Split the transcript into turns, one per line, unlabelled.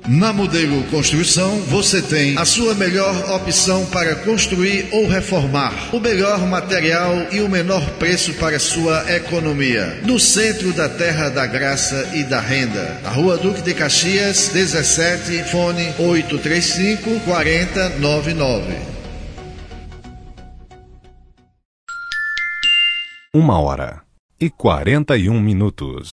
Na Modelo Construção, você tem a sua melhor opção para construir ou reformar. O melhor material e o menor preço para sua economia. No centro da Terra da Graça e da Renda. A Rua Duque de Caxias, 17, fone 835-4099.
1h41.